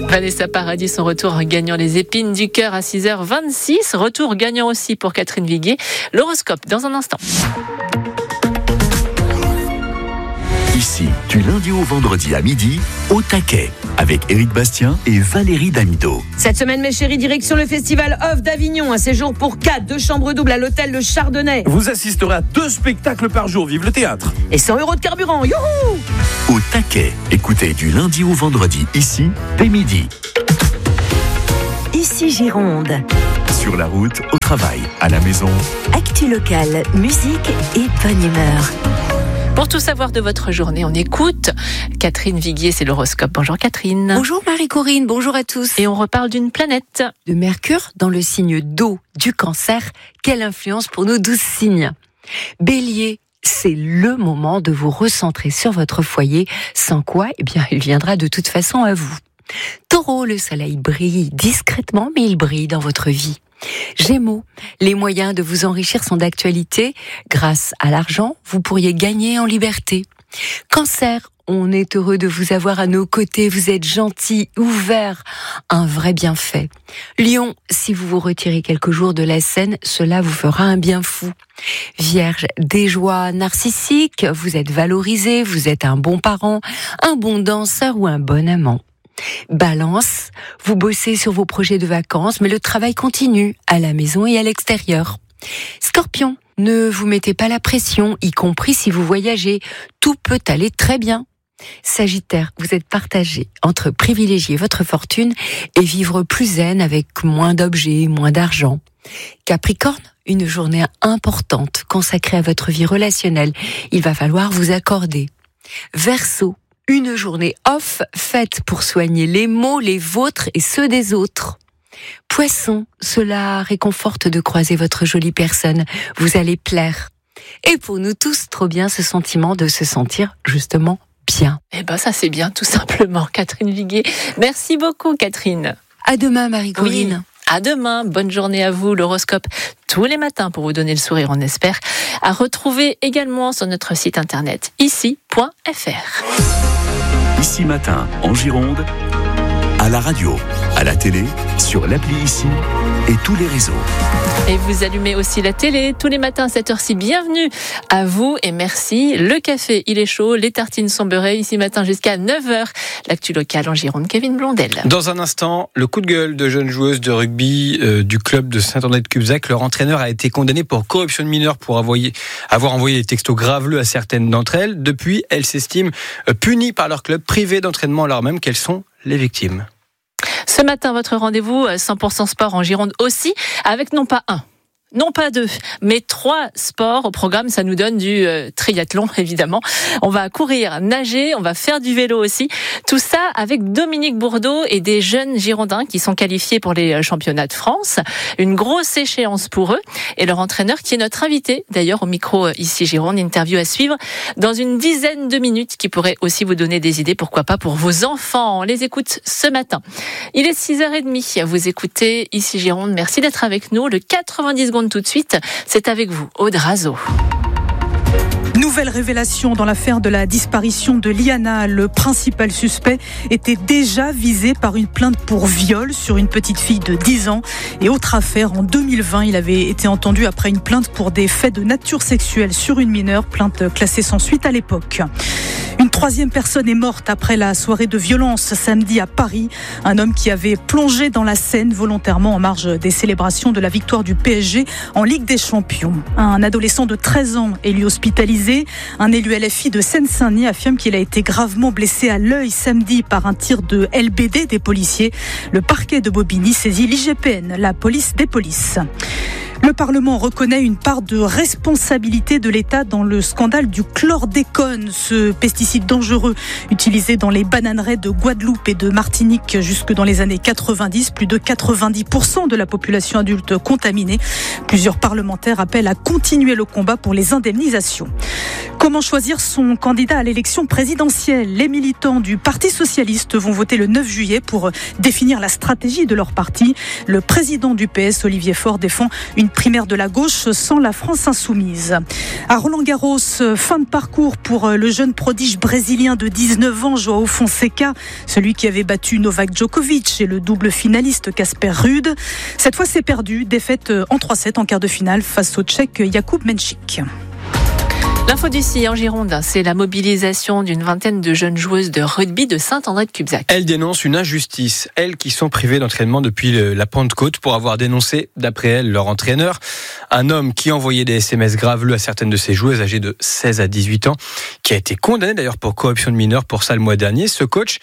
Vanessa Paradis, son retour gagnant les épines du cœur à 6h26. Retour gagnant aussi pour Catherine Viguier. L'horoscope dans un instant. Ici, du lundi au vendredi à midi, au taquet, avec Éric Bastien et Valérie Damido. Cette semaine, mes chéris, direction le festival Off d'Avignon. Un séjour pour 4, 2 chambres doubles à l'hôtel Le Chardonnay. Vous assisterez à 2 spectacles par jour. Vive le théâtre. Et 100 € de carburant. Youhou! Au taquet, écoutez du lundi au vendredi, ici, dès midi. Ici Gironde. Sur la route, au travail, à la maison. Actu locale, musique et bonne humeur. Pour tout savoir de votre journée, on écoute Catherine Viguier, c'est l'horoscope. Bonjour Catherine. Bonjour Marie-Corinne, bonjour à tous. Et on reparle d'une planète. De Mercure dans le signe d'eau du Cancer, quelle influence pour nos 12 signes. Bélier, c'est le moment de vous recentrer sur votre foyer, sans quoi, il viendra de toute façon à vous. Taureau, le soleil brille discrètement, mais il brille dans votre vie. Gémeaux, les moyens de vous enrichir sont d'actualité. Grâce à l'argent, vous pourriez gagner en liberté. Cancer, on est heureux de vous avoir à nos côtés. Vous êtes gentil, ouvert, un vrai bienfait. Lion, si vous vous retirez quelques jours de la scène, cela vous fera un bien fou. Vierge, des joies narcissiques, vous êtes valorisé, vous êtes un bon parent, un bon danseur ou un bon amant. Balance, vous bossez sur vos projets de vacances, mais le travail continue, à la maison et à l'extérieur. Scorpion, ne vous mettez pas la pression, y compris si vous voyagez, tout peut aller très bien. Sagittaire, vous êtes partagé entre privilégier votre fortune et vivre plus zen avec moins d'objets, moins d'argent. Capricorne, une journée importante consacrée à votre vie relationnelle, il va falloir vous accorder. Verseau, une journée off faite pour soigner les maux, les vôtres et ceux des autres. Poisson, cela réconforte de croiser votre jolie personne. Vous allez plaire. Et pour nous tous, trop bien ce sentiment de se sentir justement bien. Ça c'est bien tout simplement, Catherine Viguier. Merci beaucoup Catherine. À demain Marie-Corinne. Oui. À demain, bonne journée à vous. L'horoscope tous les matins pour vous donner le sourire, on espère. À retrouver également sur notre site internet ici.fr. Ici matin, en Gironde, à la radio, à la télé, sur l'appli Ici et tous les réseaux. Et vous allumez aussi la télé tous les matins à cette heure-ci. Bienvenue à vous et merci. Le café, il est chaud, les tartines sont beurrées ici matin jusqu'à 9h. L'actu locale en Gironde, Kevin Blondel. Dans un instant, le coup de gueule de jeunes joueuses de rugby du club de Saint-André-de-Cubzac. Leur entraîneur a été condamné pour corruption de mineurs pour avoir envoyé des textos graveleux à certaines d'entre elles. Depuis, elles s'estiment punies par leur club, privées d'entraînement alors même qu'elles sont les victimes. Ce matin, votre rendez-vous 100% sport en Gironde aussi, avec non pas 1, non pas 2, mais 3 sports au programme. Ça nous donne du triathlon, évidemment. On va courir, nager, on va faire du vélo aussi. Tout ça avec Dominique Bourdeau et des jeunes Girondins qui sont qualifiés pour les championnats de France. Une grosse échéance pour eux. Et leur entraîneur qui est notre invité, d'ailleurs, au micro ici Gironde. Interview à suivre dans une dizaine de minutes qui pourrait aussi vous donner des idées, pourquoi pas, pour vos enfants. On les écoute ce matin. Il est 6h30. Vous écoutez ici Gironde. Merci d'être avec nous. Le 90 secondes tout de suite, c'est avec vous, Aude Razo. Nouvelle révélation dans l'affaire de la disparition de Liana. Le principal suspect était déjà visé par une plainte pour viol sur une petite fille de 10 ans. Et autre affaire, en 2020, il avait été entendu après une plainte pour des faits de nature sexuelle sur une mineure, plainte classée sans suite à l'époque. Une 3e personne est morte après la soirée de violence samedi à Paris. Un homme qui avait plongé dans la Seine volontairement en marge des célébrations de la victoire du PSG en Ligue des Champions. Un adolescent de 13 ans est lui hospitalisé. Un élu LFI de Seine-Saint-Denis affirme qu'il a été gravement blessé à l'œil samedi par un tir de LBD des policiers. Le parquet de Bobigny saisit l'IGPN, la police des polices. Le Parlement reconnaît une part de responsabilité de l'État dans le scandale du chlordécone, ce pesticide dangereux utilisé dans les bananeraies de Guadeloupe et de Martinique jusque dans les années 90. Plus de 90% de la population adulte contaminée. Plusieurs parlementaires appellent à continuer le combat pour les indemnisations. Comment choisir son candidat à l'élection présidentielle ? Les militants du Parti socialiste vont voter le 9 juillet pour définir la stratégie de leur parti. Le président du PS, Olivier Faure, défend une primaire de la gauche sans la France insoumise. À Roland-Garros, fin de parcours pour le jeune prodige brésilien de 19 ans, João Fonseca, celui qui avait battu Novak Djokovic et le double finaliste Casper Ruud. Cette fois, c'est perdu. Défaite en 3-7 en quart de finale face au Tchèque Jakub Menchik. L'info d'ici en Gironde, c'est la mobilisation d'une vingtaine de jeunes joueuses de rugby de Saint-André-de-Cubzac. Elles dénoncent une injustice, elles qui sont privées d'entraînement depuis la Pentecôte pour avoir dénoncé, d'après elles, leur entraîneur, un homme qui envoyait des SMS graveleux à certaines de ses joueuses âgées de 16 à 18 ans, qui a été condamné d'ailleurs pour corruption de mineurs pour ça le mois dernier. Ce coach,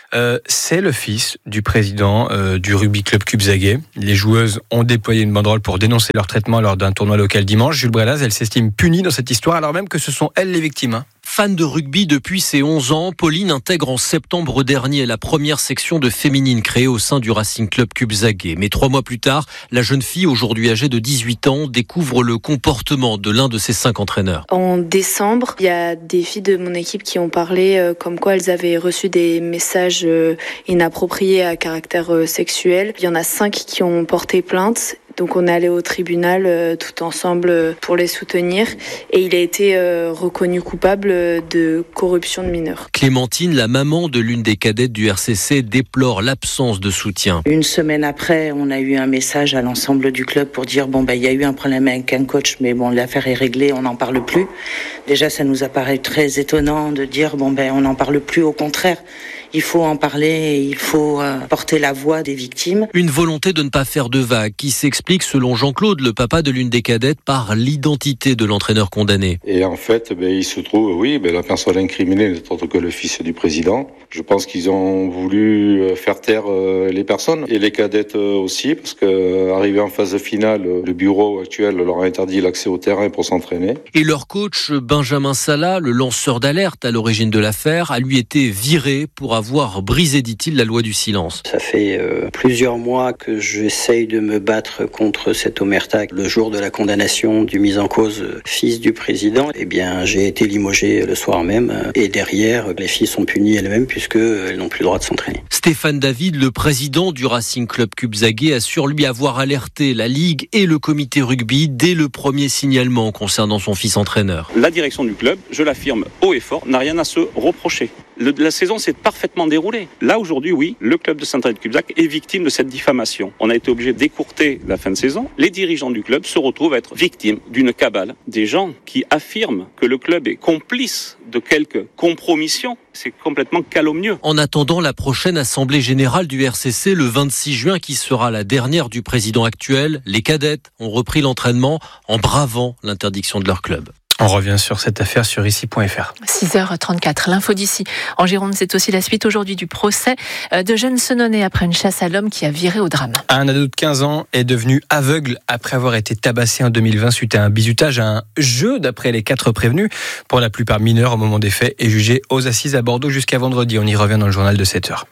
c'est le fils du président du rugby club cubzaguais. Les joueuses ont déployé une banderole pour dénoncer leur traitement lors d'un tournoi local dimanche. Jules Brelaz, elles s'estiment punies dans cette histoire alors même que ce sont elles les victimes. Fan de rugby depuis ses 11 ans, Pauline intègre en septembre dernier la première section de féminine créée au sein du Racing Club cubzaguais. Mais 3 mois plus tard, la jeune fille, aujourd'hui âgée de 18 ans, découvre le comportement de l'un de ses 5 entraîneurs. En décembre, il y a des filles de mon équipe qui ont parlé comme quoi elles avaient reçu des messages inappropriés à caractère sexuel. Il y en a 5 qui ont porté plainte. Donc on est allé au tribunal tout ensemble pour les soutenir et il a été reconnu coupable de corruption de mineurs. Clémentine, la maman de l'une des cadettes du RCC, déplore l'absence de soutien. Une semaine après, on a eu un message à l'ensemble du club pour dire il y a eu un problème avec un coach, mais l'affaire est réglée, on n'en parle plus. Déjà, ça nous apparaît très étonnant de dire on n'en parle plus, au contraire. Il faut en parler et il faut porter la voix des victimes. Une volonté de ne pas faire de vagues qui s'explique selon Jean-Claude, le papa de l'une des cadettes, par l'identité de l'entraîneur condamné. Et en fait, il se trouve, la personne incriminée n'est autre que le fils du président. Je pense qu'ils ont voulu faire taire les personnes et les cadettes aussi, parce qu'arrivé en phase finale, le bureau actuel leur a interdit l'accès au terrain pour s'entraîner. Et leur coach, Benjamin Salah, le lanceur d'alerte à l'origine de l'affaire, a lui été viré pour avoir brisé, dit-il, la loi du silence. Ça fait plusieurs mois que j'essaye de me battre contre cette omerta. Le jour de la condamnation du mis en cause fils du président, j'ai été limogé le soir même. Et derrière, les filles sont punies elles-mêmes puisqu'elles n'ont plus le droit de s'entraîner. Stéphane David, le président du Racing Club cubzaguais, assure lui avoir alerté la Ligue et le comité rugby dès le premier signalement concernant son fils entraîneur. La direction du club, je l'affirme haut et fort, n'a rien à se reprocher. La saison s'est parfaitement déroulée. Là, aujourd'hui, oui, le club de Saint-André-de-Cubzac est victime de cette diffamation. On a été obligé d'écourter la fin de saison. Les dirigeants du club se retrouvent à être victimes d'une cabale. Des gens qui affirment que le club est complice de quelques compromissions. C'est complètement calomnieux. En attendant la prochaine assemblée générale du RCC le 26 juin, qui sera la dernière du président actuel, les cadettes ont repris l'entraînement en bravant l'interdiction de leur club. On revient sur cette affaire sur ici.fr. 6h34, l'info d'ici. En Gironde, c'est aussi la suite aujourd'hui du procès de jeunes Senonnais après une chasse à l'homme qui a viré au drame. Un ado de 15 ans est devenu aveugle après avoir été tabassé en 2020 suite à un bizutage à un jeu, d'après les 4 prévenus, pour la plupart mineurs au moment des faits, et jugés aux assises à Bordeaux jusqu'à vendredi. On y revient dans le journal de 7h.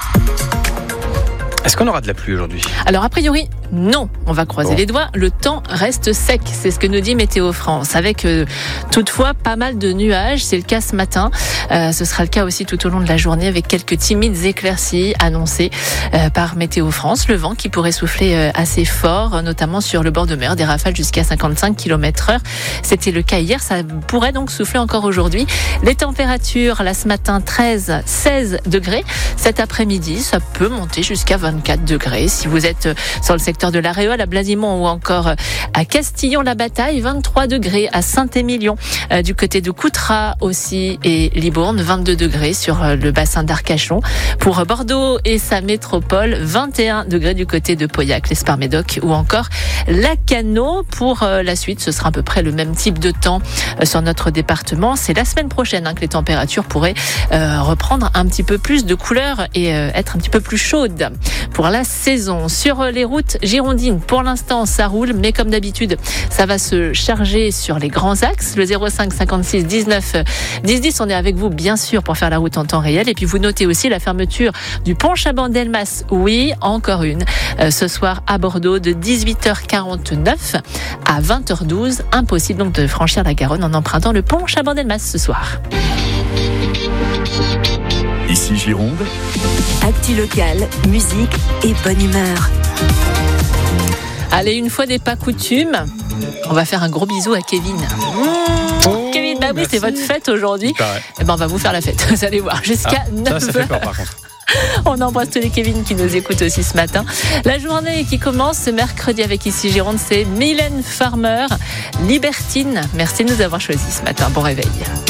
Est-ce qu'on aura de la pluie aujourd'hui ? Alors, a priori, non. On va croiser les doigts. Le temps reste sec. C'est ce que nous dit Météo France. Avec toutefois pas mal de nuages. C'est le cas ce matin. Ce sera le cas aussi tout au long de la journée avec quelques timides éclaircies annoncées par Météo France. Le vent qui pourrait souffler assez fort, notamment sur le bord de mer. Des rafales jusqu'à 55 km/h. C'était le cas hier. Ça pourrait donc souffler encore aujourd'hui. Les températures, là ce matin, 13-16 degrés. Cet après-midi, ça peut monter jusqu'à 24 degrés. Si vous êtes sur le secteur de La Réole, à Blasimont ou encore à Castillon-la-Bataille, 23 degrés à Saint-Émilion. Du côté de Coutras aussi et Libourne, 22 degrés sur le bassin d'Arcachon. Pour Bordeaux et sa métropole, 21 degrés du côté de Pauillac, l'Esparmédoc ou encore Lacanau. Pour la suite, ce sera à peu près le même type de temps sur notre département. C'est la semaine prochaine que les températures pourraient reprendre un petit peu plus de couleur et être un petit peu plus chaudes. pour la saison. Sur les routes girondines, pour l'instant, ça roule, mais comme d'habitude, ça va se charger sur les grands axes. Le 05 56 19 10 10, on est avec vous, bien sûr, pour faire la route en temps réel. Et puis, vous notez aussi la fermeture du pont Chaban-Delmas. Oui, encore une. Ce soir, à Bordeaux, de 18h49 à 20h12. Impossible donc de franchir la Garonne en empruntant le pont Chaban-Delmas ce soir. Ici Gironde. Actu locale, musique et bonne humeur. Allez, une fois n'est pas coutume, on va faire un gros bisou à Kevin. Kevin, bah oui, c'est votre fête aujourd'hui. Eh ben, on va vous faire la fête, vous allez voir, jusqu'à 9h. Ça fait peur par contre. On embrasse tous les Kevin qui nous écoutent aussi ce matin. La journée qui commence ce mercredi avec Ici Gironde, c'est Mylène Farmer, Libertine. Merci de nous avoir choisis ce matin. Bon réveil.